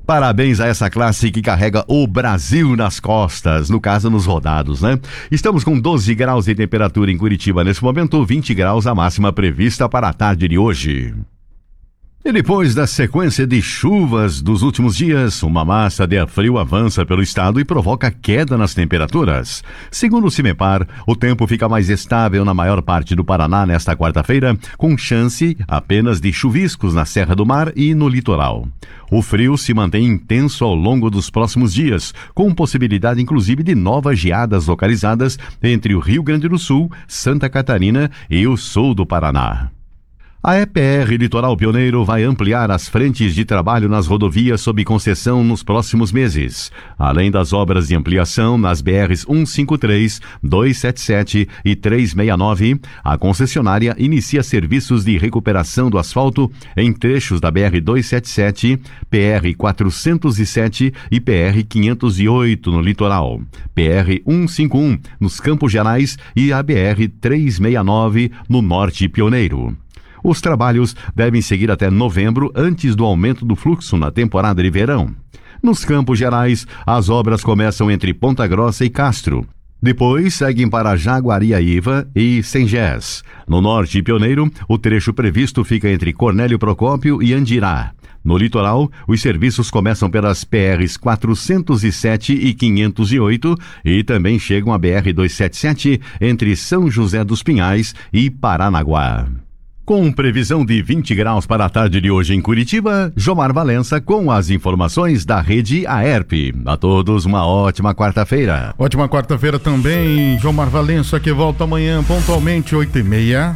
Parabéns a essa classe que carrega o Brasil nas costas, no caso nos rodados, né? Estamos com 12 graus de temperatura em Curitiba nesse momento, 20 graus a máxima prevista para a tarde de hoje. E depois da sequência de chuvas dos últimos dias, uma massa de ar frio avança pelo estado e provoca queda nas temperaturas. Segundo o CIMEPAR, o tempo fica mais estável na maior parte do Paraná nesta quarta-feira, com chance apenas de chuviscos na Serra do Mar e no litoral. O frio se mantém intenso ao longo dos próximos dias, com possibilidade inclusive de novas geadas localizadas entre o Rio Grande do Sul, Santa Catarina e o sul do Paraná. A EPR Litoral Pioneiro vai ampliar as frentes de trabalho nas rodovias sob concessão nos próximos meses. Além das obras de ampliação nas BRs 153, 277 e 369, a concessionária inicia serviços de recuperação do asfalto em trechos da BR 277, PR 407 e PR 508 no litoral, PR 151 nos Campos Gerais e a BR 369 no Norte Pioneiro. Os trabalhos devem seguir até novembro, antes do aumento do fluxo na temporada de verão. Nos Campos Gerais, as obras começam entre Ponta Grossa e Castro. Depois seguem para Jaguariaíva e Sengés. No Norte Pioneiro, o trecho previsto fica entre Cornélio Procópio e Andirá. No litoral, os serviços começam pelas PRs 407 e 508 e também chegam a BR 277 entre São José dos Pinhais e Paranaguá. Com previsão de 20 graus para a tarde de hoje em Curitiba, Jomar Valença com as informações da rede AERP. A todos uma ótima quarta-feira. Ótima quarta-feira também, Jomar Valença, que volta amanhã pontualmente 8h30.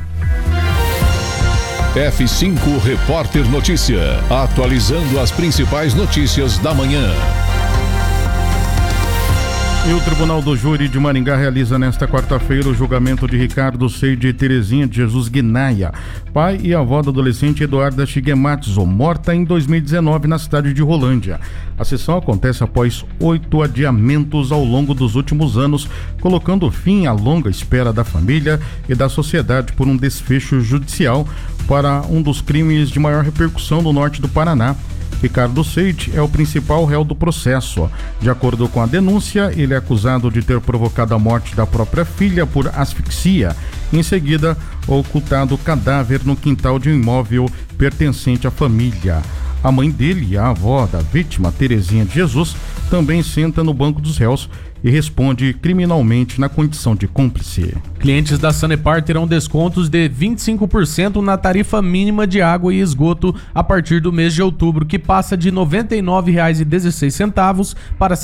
F5 Repórter Notícia, atualizando as principais notícias da manhã. E o Tribunal do Júri de Maringá realiza nesta quarta-feira o julgamento de Ricardo Seide e Terezinha de Jesus Guinaia, pai e avó da adolescente Eduarda Shigematsu, morta em 2019 na cidade de Rolândia. A sessão acontece após 8 adiamentos ao longo dos últimos anos, colocando fim à longa espera da família e da sociedade por um desfecho judicial para um dos crimes de maior repercussão no norte do Paraná. Ricardo Seide é o principal réu do processo. De acordo com a denúncia, ele é acusado de ter provocado a morte da própria filha por asfixia. Em seguida, ocultado o cadáver no quintal de um imóvel pertencente à família. A mãe dele e a avó da vítima, Terezinha de Jesus, também senta no banco dos réus e responde criminalmente na condição de cúmplice. Clientes da Sanepar terão descontos de 25% na tarifa mínima de água e esgoto a partir do mês de outubro, que passa de R$ 99,16 para R$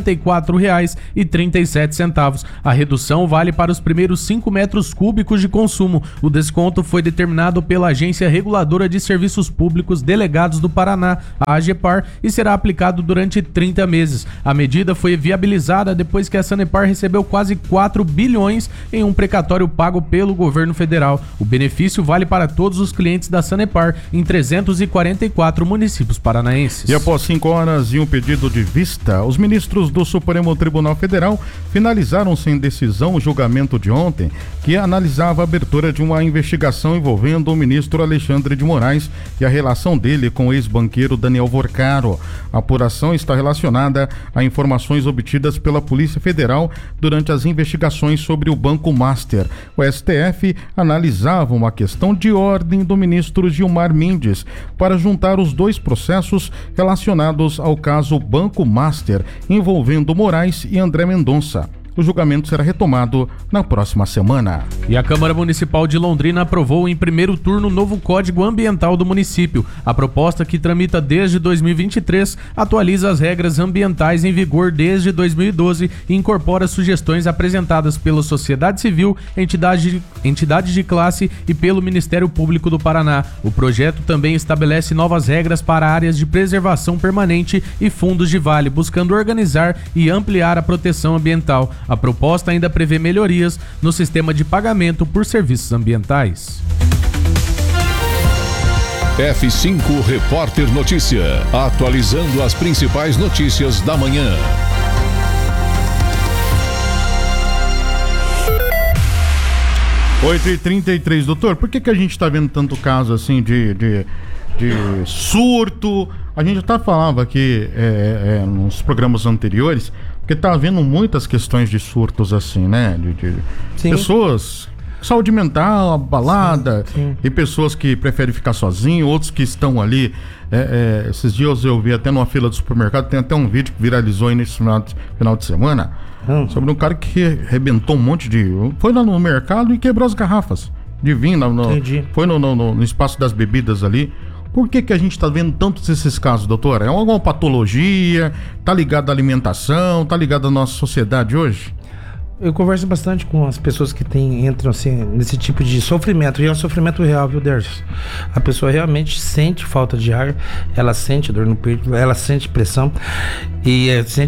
74,37. A redução vale para os primeiros 5 metros cúbicos de consumo. O desconto foi determinado pela Agência Reguladora de Serviços Públicos Delegados do Paraná, a AGEPAR, e será aplicado durante 30 meses. A medida foi viabilizada depois que a Sanepar recebeu quase 4 bilhões em um precatório pago pelo governo federal. O benefício vale para todos os clientes da Sanepar em 344 municípios paranaenses. E após 5 horas e um pedido de vista, os ministros do Supremo Tribunal Federal finalizaram sem decisão o julgamento de ontem, que analisava a abertura de uma investigação envolvendo o ministro Alexandre de Moraes e a relação dele com o ex-banqueiro Daniel Vorcaro. A apuração está relacionada a informações obtidas pela Polícia Federal durante as investigações sobre o Banco Master. O STF analisava uma questão de ordem do ministro Gilmar Mendes para juntar os dois processos relacionados ao caso Banco Master, envolvendo Moraes e André Mendonça. O julgamento será retomado na próxima semana. E a Câmara Municipal de Londrina aprovou em primeiro turno o novo Código Ambiental do município. A proposta, que tramita desde 2023, atualiza as regras ambientais em vigor desde 2012 e incorpora sugestões apresentadas pela sociedade civil, entidades de classe e pelo Ministério Público do Paraná. O projeto também estabelece novas regras para áreas de preservação permanente e fundos de vale, buscando organizar e ampliar a proteção ambiental. A proposta ainda prevê melhorias no sistema de pagamento por serviços ambientais. F5 Repórter Notícia, atualizando as principais notícias da manhã. Oito e 33, doutor, por que a gente está vendo tanto caso assim de surto. A gente até falava aqui nos programas anteriores, porque tá havendo muitas questões de surtos assim, né? De pessoas, saúde mental, abalada, sim. E pessoas que preferem ficar sozinhos, outros que estão ali. Esses dias eu vi até numa fila do supermercado, tem até um vídeo que viralizou aí nesse final de semana, sobre um cara que arrebentou um monte de... Foi lá no mercado e quebrou as garrafas de vinho, foi no espaço das bebidas ali. Por que a gente está vendo tantos esses casos, doutora? É alguma patologia? Tá ligado à alimentação? Tá ligado à nossa sociedade hoje? Eu converso bastante com as pessoas que entram assim, nesse tipo de sofrimento. E é um sofrimento real, viu, Dercio? A pessoa realmente sente falta de ar, ela sente dor no peito, ela sente pressão. E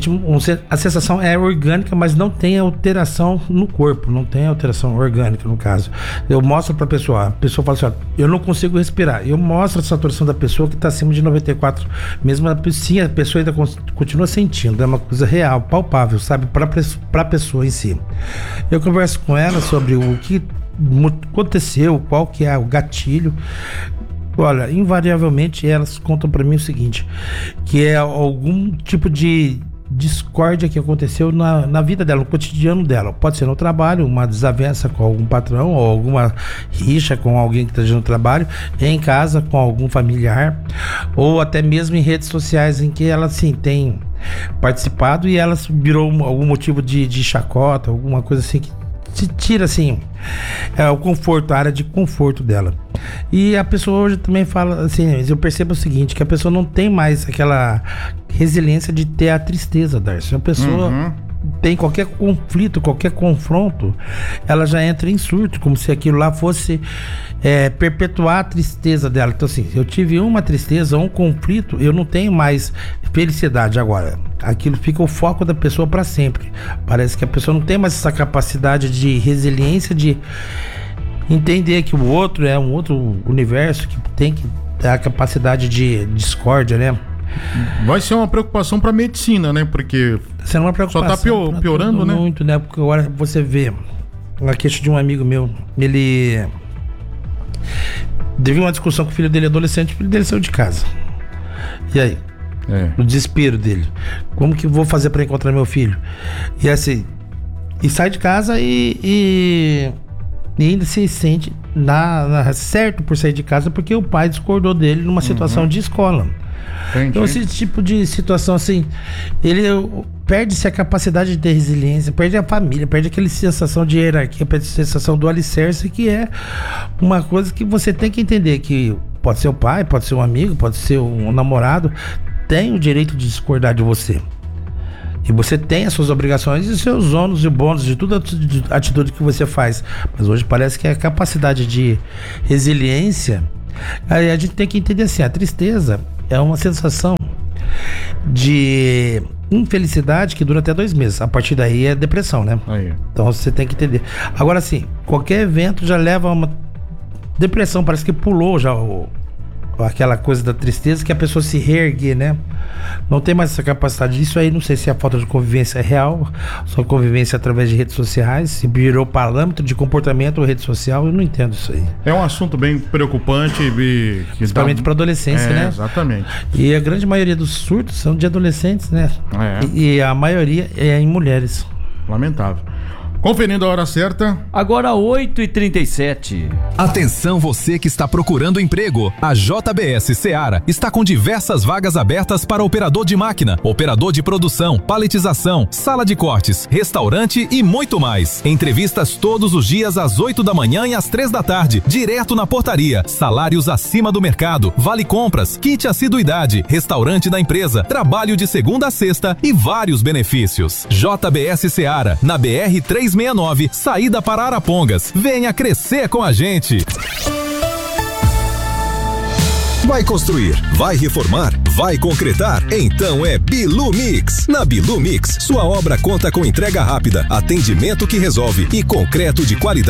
a sensação é orgânica, mas não tem alteração no corpo, não tem alteração orgânica no caso. Eu mostro para a pessoa fala assim, eu não consigo respirar. Eu mostro a saturação da pessoa que está acima de 94, mesmo assim a pessoa ainda continua sentindo, é uma coisa real, palpável, sabe, para a pessoa em si. Eu converso com ela sobre o que aconteceu, qual que é o gatilho. Olha, invariavelmente elas contam para mim o seguinte, que é algum tipo de discórdia que aconteceu na vida dela, no cotidiano dela. Pode ser no trabalho, uma desavença com algum patrão, ou alguma rixa com alguém que está no trabalho, em casa com algum familiar, ou até mesmo em redes sociais em que ela assim tem participado e ela virou algum motivo de chacota, alguma coisa assim que se tira assim o conforto, a área de conforto dela. E a pessoa hoje também fala assim, eu percebo o seguinte, que a pessoa não tem mais aquela resiliência de ter a tristeza, Darcy. A pessoa tem qualquer conflito, qualquer confronto, ela já entra em surto, como se aquilo lá fosse perpetuar a tristeza dela. Então assim, eu tive uma tristeza, um conflito, eu não tenho mais felicidade agora. Aquilo fica o foco da pessoa para sempre. Parece que a pessoa não tem mais essa capacidade de resiliência, de entender que o outro é um outro universo, que tem que ter a capacidade de discórdia, né? Vai ser uma preocupação para medicina, né? Porque só tá piorando, né? Muito, né? Porque agora você vê a queixa de um amigo meu, ele teve uma discussão com o filho dele, adolescente, o filho dele saiu de casa. E aí? O desespero dele. Como que vou fazer para encontrar meu filho? E assim, e sai de casa e ainda se sente certo por sair de casa porque o pai discordou dele numa situação de escola. Entendi. Então esse tipo de situação assim, ele perde-se a capacidade de ter resiliência, perde a família, perde aquela sensação de hierarquia, perde a sensação do alicerce, que é uma coisa que você tem que entender, que pode ser o pai, pode ser um amigo, pode ser um namorado, tem o direito de discordar de você. E você tem as suas obrigações e os seus ônus e bônus de toda atitude que você faz. Mas hoje parece que a capacidade de resiliência, a gente tem que entender assim, a tristeza é uma sensação de infelicidade que dura até 2 meses. A partir daí é depressão, né? Aí. Então você tem que entender. Agora sim, qualquer evento já leva a uma depressão, parece que pulou já aquela coisa da tristeza, que a pessoa se reergue, né? Não tem mais essa capacidade. Isso aí, não sei se a falta de convivência é real, só convivência através de redes sociais, se virou parâmetro de comportamento ou rede social, eu não entendo isso aí. É um assunto bem preocupante, principalmente para adolescência, né? Exatamente. E a grande maioria dos surtos são de adolescentes, né? E a maioria é em mulheres. Lamentável. Conferindo a hora certa. Agora 8h37. Atenção você que está procurando emprego. A JBS Seara está com diversas vagas abertas para operador de máquina, operador de produção, paletização, sala de cortes, restaurante e muito mais. Entrevistas todos os dias às 8 da manhã e às 3 da tarde, direto na portaria. Salários acima do mercado, vale compras, kit assiduidade, restaurante da empresa, trabalho de segunda a sexta e vários benefícios. JBS Seara, na BR 369, saída para Arapongas. Venha crescer com a gente. Vai construir, vai reformar, vai concretar? Então é Bilu Mix. Na Bilu Mix, sua obra conta com entrega rápida, atendimento que resolve e concreto de qualidade.